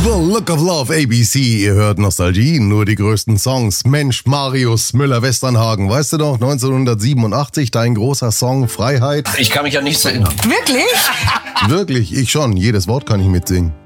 The Look of Love, ABC. Ihr hört Nostalgie, nur die größten Songs. Mensch, Marius Müller-Westernhagen, weißt du doch, 1987, dein großer Song Freiheit. Ich kann mich an nichts erinnern. Wirklich? Wirklich, ich schon. Jedes Wort kann ich mitsingen.